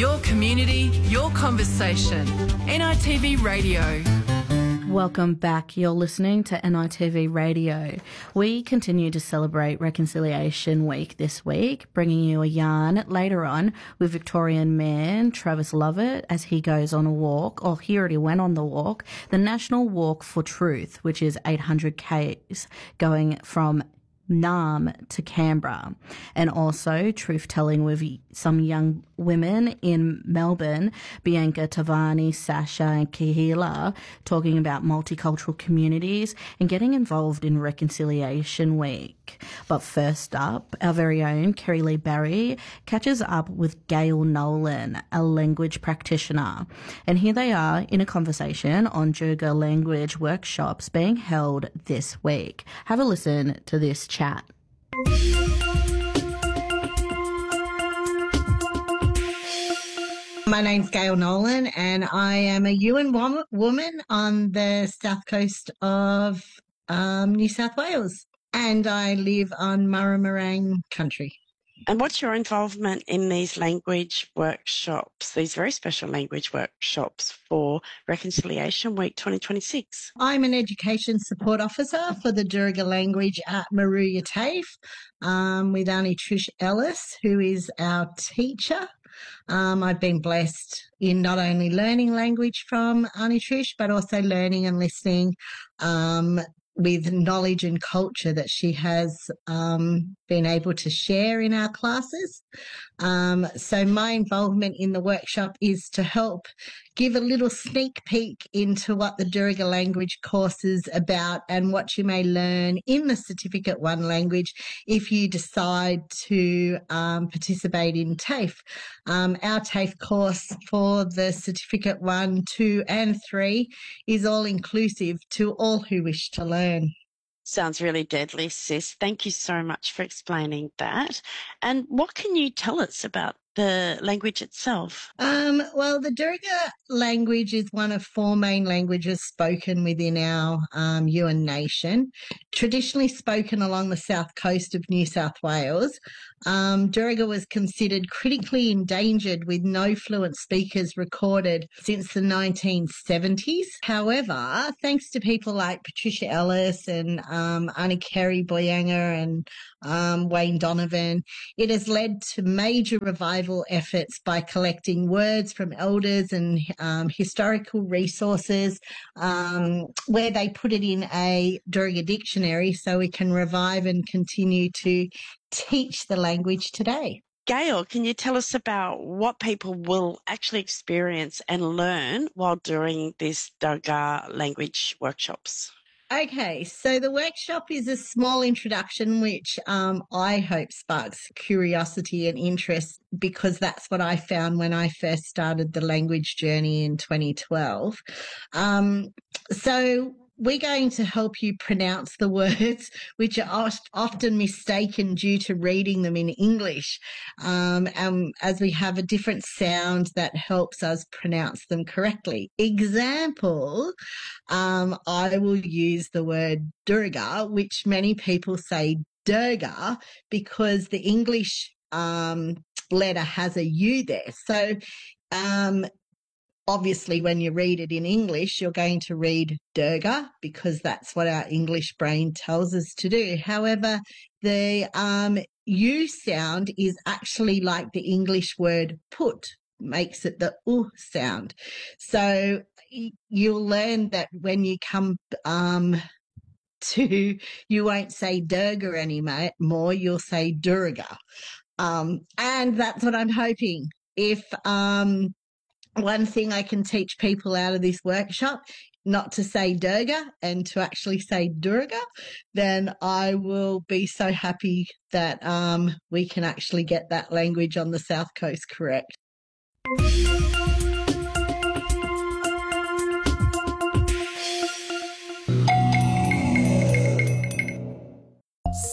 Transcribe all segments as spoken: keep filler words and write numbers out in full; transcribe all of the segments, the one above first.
Your community, your conversation. N I T V Radio. Welcome back. You're listening to N I T V Radio. We continue to celebrate Reconciliation Week this week, bringing you a yarn later on with Victorian Mayor Travis Lovett as he goes on a walk, or he already went on the walk, the National Walk for Truth, which is eight hundred kays going from Naarm to Canberra, and also truth-telling with some young women in Melbourne, Bianca, Tavani, Sasha and Kahila, talking about multicultural communities and getting involved in Reconciliation Week. But first up, our very own Kerry Lee Barry catches up with Gail Nolan, a language practitioner. And here they are in a conversation on Durga language workshops being held this week. Have a listen to this chat. My name's Gail Nolan and I am a Yuin wom- woman on the south coast of um, New South Wales, and I live on Murrumarang country. And what's your involvement in these language workshops, these very special language workshops for Reconciliation Week twenty twenty-six? I'm an education support officer for the Durga language at Moruya TAFE um, with Auntie Trish Ellis, who is our teacher. Um, I've been blessed in not only learning language from Auntie Trish, but also learning and listening um, with knowledge and culture that she has um, been able to share in our classes. Um, so my involvement in the workshop is to help give a little sneak peek into what the Durga language course is about and what you may learn in the Certificate one language if you decide to um, participate in TAFE. Um, our TAFE course for the Certificate one, two and three is all inclusive to all who wish to learn. Sounds really deadly, sis. Thank you so much for explaining that. And what can you tell us about the language itself? Um, well, the Durga language is one of four main languages spoken within our um, Yuin nation, traditionally spoken along the south coast of New South Wales. Um, Durga was considered critically endangered with no fluent speakers recorded since the nineteen seventies. However, thanks to people like Patricia Ellis and um, Auntie Kerry Boyanga and um, Wayne Donovan, it has led to major revival efforts by collecting words from elders and um, historical resources um, where they put it in a Durga dictionary so we can revive and continue to teach the language today. Gail, can you tell us about what people will actually experience and learn while doing these Durga language workshops? Okay, so the workshop is a small introduction which um, I hope sparks curiosity and interest, because that's what I found when I first started the language journey in twenty twelve. Um, so we're going to help you pronounce the words which are often mistaken due to reading them in English, um, and as we have a different sound that helps us pronounce them correctly. Example, um, I will use the word Durga, which many people say Durga because the English um, letter has a U there. So um obviously, when you read it in English, you're going to read Durga because that's what our English brain tells us to do. However, the um, U sound is actually like the English word put, makes it the U sound. So you'll learn that when you come um, to, you won't say Durga anymore, you'll say Durga. Um, and that's what I'm hoping. If um, one thing I can teach people out of this workshop, not to say Durga and to actually say Durga, then I will be so happy that um, we can actually get that language on the South Coast correct.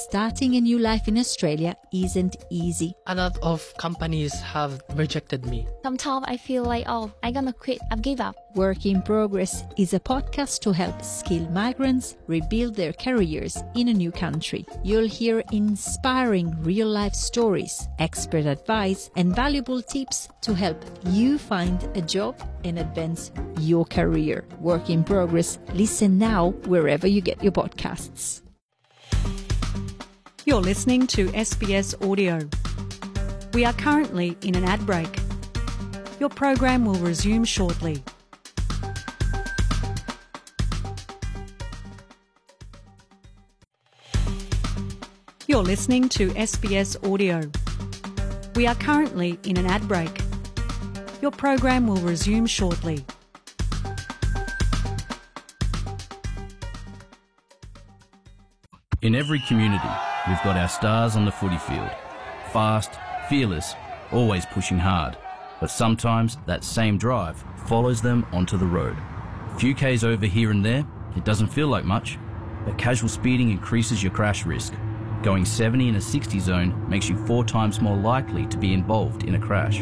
starting a new life in Australia isn't easy. A lot of companies have rejected me. Sometimes I feel like, oh, I'm gonna quit, I've give up. Work in Progress is a podcast to help skilled migrants rebuild their careers in a new country. You'll hear inspiring real-life stories, expert advice, and valuable tips to help you find a job and advance your career. Work in Progress. Listen now wherever you get your podcasts. You're listening to S B S Audio. We are currently in an ad break. Your program will resume shortly. You're listening to S B S Audio. We are currently in an ad break. Your program will resume shortly. In every community, we've got our stars on the footy field. Fast, fearless, always pushing hard. But sometimes that same drive follows them onto the road. A few Ks over here and there, it doesn't feel like much, but casual speeding increases your crash risk. Going seventy in a sixty zone makes you four times more likely to be involved in a crash.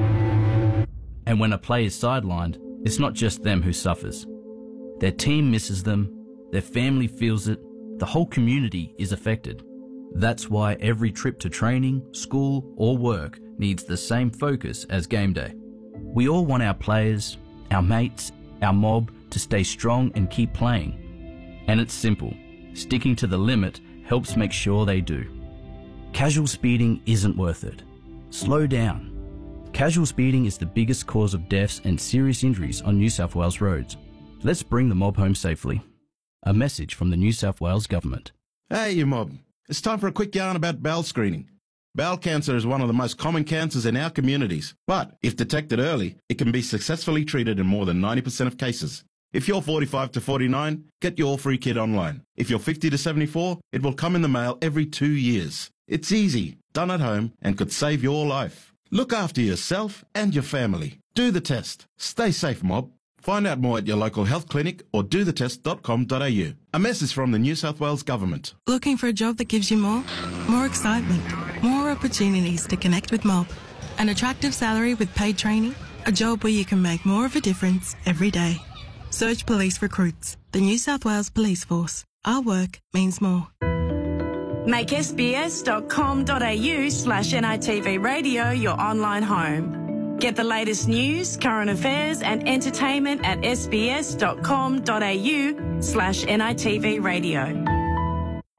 And when a play is sidelined, it's not just them who suffers. Their team misses them, their family feels it, the whole community is affected. That's why every trip to training, school or work needs the same focus as game day. We all want our players, our mates, our mob to stay strong and keep playing. And it's simple. Sticking to the limit helps make sure they do. Casual speeding isn't worth it. Slow down. Casual speeding is the biggest cause of deaths and serious injuries on New South Wales roads. Let's bring the mob home safely. A message from the New South Wales Government. Hey, you mob. It's time for a quick yarn about bowel screening. Bowel cancer is one of the most common cancers in our communities, but if detected early, it can be successfully treated in more than ninety percent of cases. If you're forty-five to forty-nine, get your free kit online. If you're fifty to seventy-four, it will come in the mail every two years. It's easy, done at home, and could save your life. Look after yourself and your family. Do the test. Stay safe, mob. Find out more at your local health clinic or do the test dot com dot a u. A message from the New South Wales Government. Looking for a job that gives you more? More excitement, more opportunities to connect with mob, an attractive salary with paid training, a job where you can make more of a difference every day. Search Police Recruits, the New South Wales Police Force. Our work means more. Make sbs.com.au slash NITV radio your online home. Get the latest news, current affairs and entertainment at sbs.com.au slash NITV radio.